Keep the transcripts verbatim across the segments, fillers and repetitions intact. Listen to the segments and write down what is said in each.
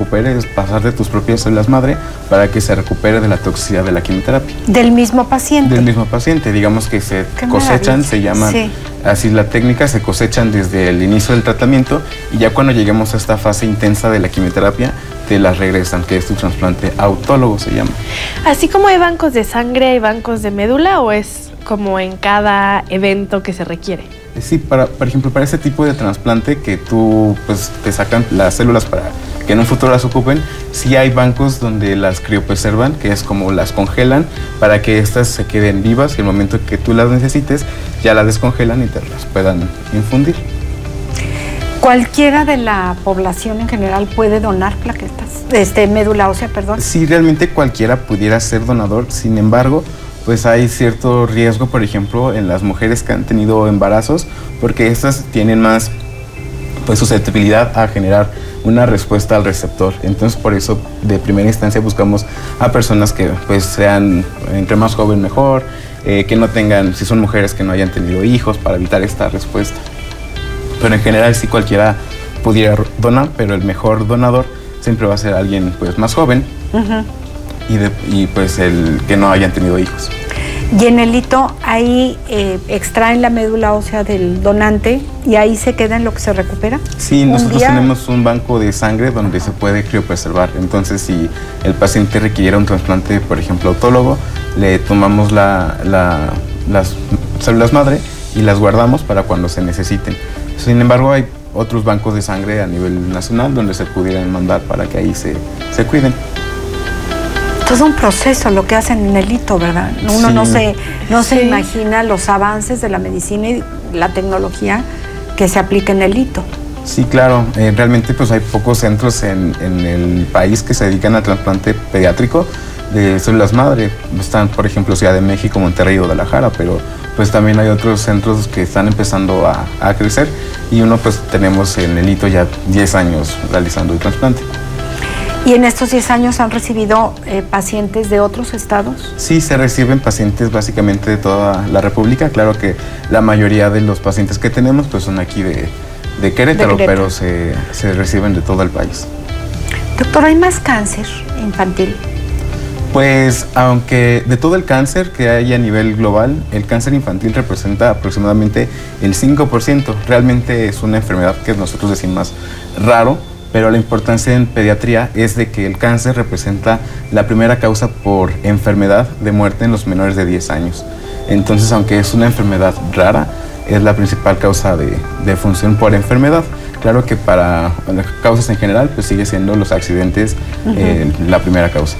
recupere es pasar de tus propias células madre para que se recupere de la toxicidad de la quimioterapia. ¿Del mismo paciente? Del mismo paciente, digamos que se Qué cosechan, maravilla. se llaman, sí. así la técnica, se cosechan desde el inicio del tratamiento y ya cuando lleguemos a esta fase intensa de la quimioterapia, te las regresan, que es tu trasplante autólogo, se llama. Así como hay bancos de sangre, ¿hay bancos de médula o es como en cada evento que se requiere? Sí, para, por ejemplo, para ese tipo de trasplante que tú, pues, te sacan las células para que en un futuro las ocupen, sí hay bancos donde las criopreservan, que es como las congelan para que éstas se queden vivas y el momento que tú las necesites, ya las descongelan y te las puedan infundir. ¿Cualquiera de la población en general puede donar plaquetas? Este, médula ósea, perdón. Sí, realmente cualquiera pudiera ser donador, sin embargo, pues hay cierto riesgo, por ejemplo, en las mujeres que han tenido embarazos, porque estas tienen más pues, susceptibilidad a generar una respuesta al receptor. Entonces, por eso, de primera instancia, buscamos a personas que pues, sean entre más joven mejor, eh, que no tengan, si son mujeres, que no hayan tenido hijos, para evitar esta respuesta. Pero en general, sí cualquiera pudiera donar, pero el mejor donador siempre va a ser alguien pues, más joven. Uh-huh. Y, de, y pues el que no hayan tenido hijos. Y en el hito ahí eh, extraen la médula ósea del donante y ahí se queda en lo que se recupera. Sí, nosotros día... tenemos un banco de sangre donde se puede criopreservar. Entonces, si el paciente requiere un trasplante, por ejemplo, autólogo, le tomamos la, la, las células madre y las guardamos para cuando se necesiten. Sin embargo, hay otros bancos de sangre a nivel nacional donde se pudieran mandar para que ahí se, se cuiden. Todo un proceso lo que hacen en el hito, ¿verdad? Uno sí. no se, no se sí. imagina los avances de la medicina y la tecnología que se aplica en el hito. Sí, claro. Eh, realmente pues hay pocos centros en, en el país que se dedican al trasplante pediátrico de células madre. Están, por ejemplo, Ciudad de México, Monterrey y Guadalajara, pero pues también hay otros centros que están empezando a, a crecer y uno pues tenemos en el hito ya diez años realizando el trasplante. ¿Y en estos diez años han recibido eh, pacientes de otros estados? Sí, se reciben pacientes básicamente de toda la República. Claro que la mayoría de los pacientes que tenemos pues son aquí de, de, Querétaro, de Querétaro, pero se, se reciben de todo el país. Doctor, ¿hay más cáncer infantil? Pues aunque de todo el cáncer que hay a nivel global, el cáncer infantil representa aproximadamente el cinco por ciento. Realmente es una enfermedad que nosotros decimos raro, pero la importancia en pediatría es de que el cáncer representa la primera causa por enfermedad de muerte en los menores de diez años. Entonces, aunque es una enfermedad rara, es la principal causa de, de función por enfermedad. Claro que para las causas en general, pues sigue siendo los accidentes uh-huh. eh, la primera causa.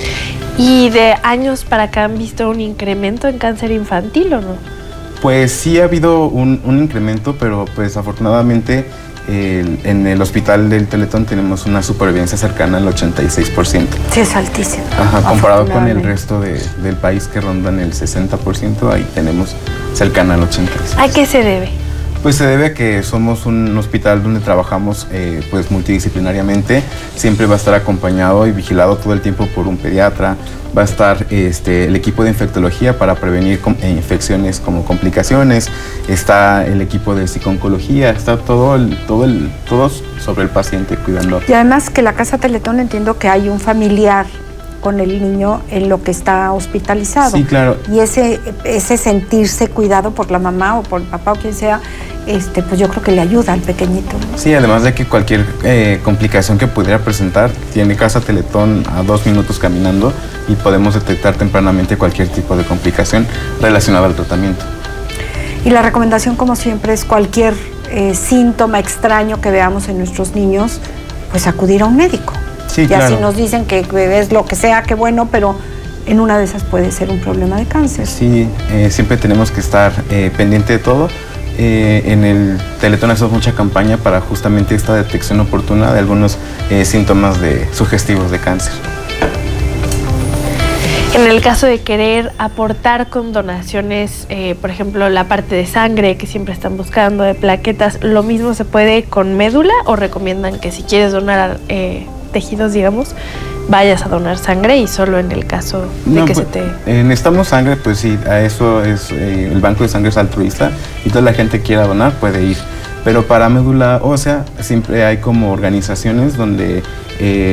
¿Y de años para acá han visto un incremento en cáncer infantil o no? Pues sí ha habido un, un incremento, pero pues afortunadamente El, en el hospital del Teletón tenemos una supervivencia cercana al ochenta y seis por ciento. Sí, es altísimo. Ajá, comparado con el resto de, del país que rondan el sesenta por ciento, ahí tenemos cercana al ochenta y seis por ciento. ¿A qué se debe? Pues se debe a que somos un hospital donde trabajamos eh, pues multidisciplinariamente. Siempre va a estar acompañado y vigilado todo el tiempo por un pediatra. Va a estar este, el equipo de infectología para prevenir com- infecciones como complicaciones. Está el equipo de psiconcología. Está todo, el, todo, el, todo sobre el paciente cuidando. Y además que la Casa Teletón, entiendo que hay un familiar con el niño en lo que está hospitalizado. Sí, claro. Y ese, ese sentirse cuidado por la mamá o por el papá o quien sea, este, pues yo creo que le ayuda al pequeñito, ¿no? Sí, además de que cualquier eh, complicación que pudiera presentar, tiene Casa Teletón a dos minutos caminando y podemos detectar tempranamente cualquier tipo de complicación relacionada al tratamiento. Y la recomendación, como siempre, es cualquier eh, síntoma extraño que veamos en nuestros niños, pues acudir a un médico. Sí, y claro. así nos dicen que es lo que sea, que bueno, pero en una de esas puede ser un problema de cáncer. Sí, eh, siempre tenemos que estar eh, pendiente de todo. Eh, en el Teletón hacemos mucha campaña para justamente esta detección oportuna de algunos eh, síntomas de, sugestivos de cáncer. En el caso de querer aportar con donaciones, eh, por ejemplo, la parte de sangre que siempre están buscando, de plaquetas, ¿lo mismo se puede con médula o recomiendan que si quieres donar eh, tejidos, digamos, vayas a donar sangre y solo en el caso de no, que pues, se te... Eh, necesitamos sangre, pues sí, a eso es, eh, el banco de sangre es altruista y toda la gente que quiera donar puede ir. Pero para médula ósea siempre hay como organizaciones donde... Eh,